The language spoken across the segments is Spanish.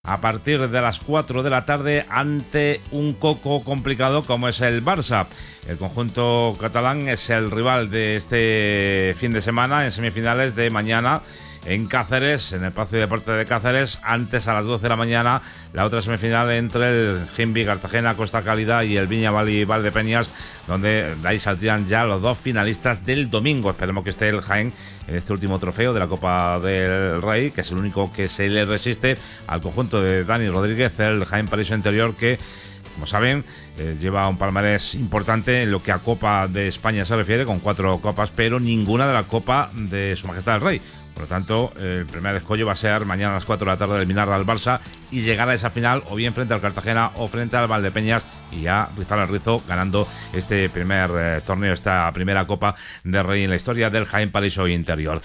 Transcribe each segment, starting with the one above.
a partir de las 4 de la tarde ante un coco complicado como es el Barça. El conjunto catalán es el rival de este fin de semana en semifinales de mañana en Cáceres, en el Palacio de Deportes de Cáceres. Antes, a las 12 de la mañana, la otra semifinal entre el Jimbi Cartagena Costa Cálida y el Viña Valdepeñas, donde de ahí saldrían ya los dos finalistas del domingo. Esperemos que esté el Jaén en este último trofeo de la Copa del Rey, que es el único que se le resiste al conjunto de Dani Rodríguez, el Jaén Paraíso Interior, que, como saben, lleva un palmarés importante en lo que a Copa de España se refiere, con 4 copas, pero ninguna de la Copa de Su Majestad el Rey. Por lo tanto, el primer escollo va a ser mañana a las 4 de la tarde eliminar al Barça y llegar a esa final o bien frente al Cartagena o frente al Valdepeñas y ya rizar el rizo ganando este primer torneo, esta primera Copa de Rey en la historia del Jaén Paraíso Interior.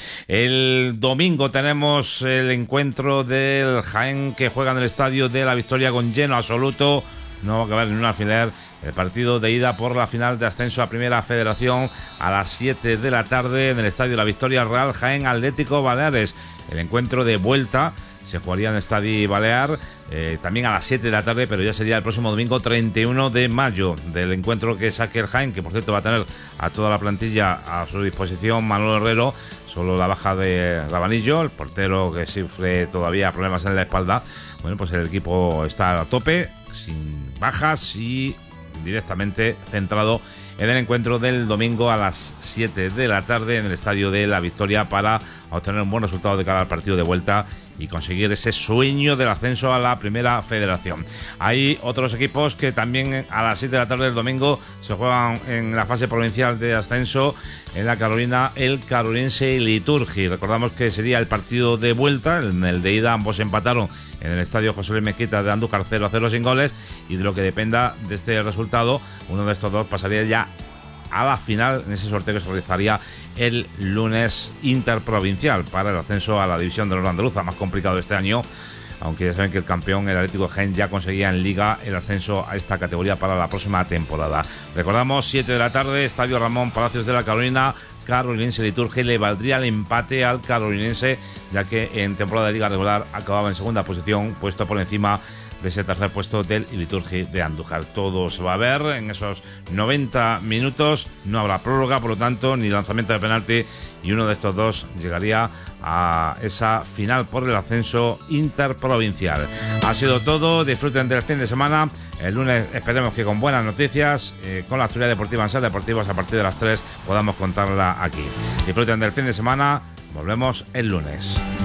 El domingo tenemos el encuentro del Jaén, que juega en el Estadio de la Victoria con lleno absoluto. No va a acabar en un alfiler. El partido de ida por la final de ascenso a Primera Federación a las 7 de la tarde en el Estadio de la Victoria, Real Jaén Atlético Baleares. El encuentro de vuelta se jugaría en el Estadio Balear también a las 7 de la tarde, pero ya sería el próximo domingo 31 de mayo. Del encuentro que saque el Jaén, que por cierto va a tener a toda la plantilla a su disposición Manolo Herrero, solo la baja de Rabanillo, el portero que sufre todavía problemas en la espalda. Bueno, pues el equipo está a tope, sin bajas y directamente centrado en el encuentro del domingo a las 7 de la tarde en el Estadio de la Victoria, para obtener un buen resultado de cara al partido de vuelta y conseguir ese sueño del ascenso a la Primera Federación. Hay otros equipos que también a las 7 de la tarde del domingo se juegan en la fase provincial de ascenso en la Carolina, el Carolinense Liturgi. Recordamos que sería el partido de vuelta. En el de ida ambos empataron en el Estadio José Luis Mezquita de Andújar 0-0 sin goles, y de lo que dependa de este resultado, uno de estos dos pasaría ya a la final en ese sorteo que se realizaría el lunes interprovincial para el ascenso a la división de honor andaluza, más complicado de este año, aunque ya saben que el campeón, el Atlético de Jaén, ya conseguía en Liga el ascenso a esta categoría para la próxima temporada. Recordamos, 7 de la tarde, Estadio Ramón Palacios de la Carolina, Carolinense Liturgi. Le valdría el empate al Carolinense, ya que en temporada de Liga regular acababa en segunda posición, puesto por encima de ese tercer puesto del Liturgi de Andújar. Todo se va a ver en esos 90 minutos. No habrá prórroga, por lo tanto, ni lanzamiento de penalti, y uno de estos dos llegaría a esa final por el ascenso interprovincial. Ha sido todo. Disfruten del fin de semana. El lunes esperemos que con buenas noticias, con la actualidad deportiva en Ser Deportivos a partir de las 3 podamos contarla aquí. Disfruten del fin de semana. Volvemos el lunes.